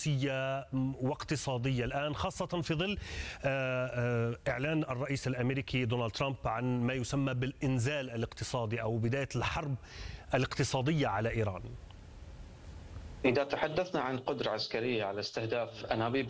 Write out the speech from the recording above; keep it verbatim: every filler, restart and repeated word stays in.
سياسية واقتصادية الآن، خاصة في ظل إعلان الرئيس الأمريكي دونالد ترامب عن ما يسمى بالإنزال الاقتصادي أو بداية الحرب الاقتصادية على إيران؟ إذا تحدثنا عن قدرة عسكرية على استهداف أنابيب